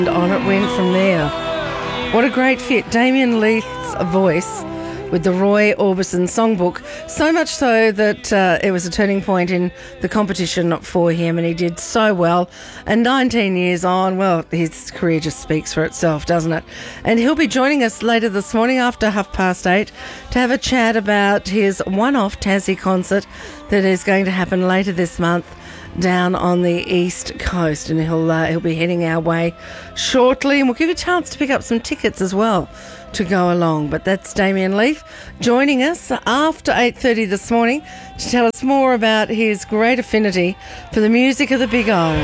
And on it went from there. What a great fit. Damien Leith's voice with the Roy Orbison songbook. So much so that it was a turning point in the competition for him, and he did so well. And 19 years on, well, his career just speaks for itself, doesn't it? And he'll be joining us later this morning after 8:30 to have a chat about his one-off Tassie concert that is going to happen later this month down on the East Coast, and he'll be heading our way shortly, and we'll give you a chance to pick up some tickets as well to go along. But that's Damien Leith joining us after 8:30 this morning to tell us more about his great affinity for the music of the Big O.